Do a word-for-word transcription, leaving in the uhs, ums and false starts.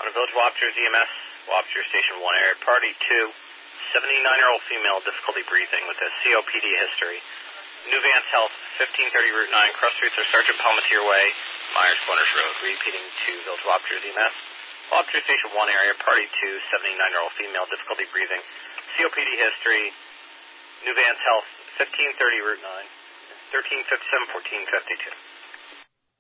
On a Village Wapchers E M S, Wapcher Station one area, Party two, seventy-nine-year-old female, difficulty breathing with a C O P D history. New Vance Health, fifteen thirty Route nine, cross streets are Sergeant Palmetier Way, Myers Corners Road. Repeating to Village Wapchers E M S, Wapcher Station one area, Party two, seventy-nine-year-old female, difficulty breathing, C O P D history. New Vance Health, fifteen thirty Route nine, thirteen fifty-seven, fourteen fifty-two.